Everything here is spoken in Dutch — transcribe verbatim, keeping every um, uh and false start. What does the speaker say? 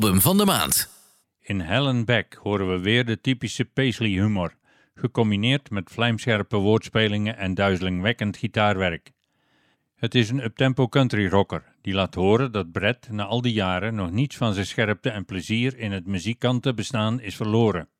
Album van de maand. In Hell and Back horen we weer de typische Paisley humor, gecombineerd met vlijmscherpe woordspelingen en duizelingwekkend gitaarwerk. Het is een uptempo country rocker die laat horen dat Brett na al die jaren nog niets van zijn scherpte en plezier in het muzikanten bestaan is verloren.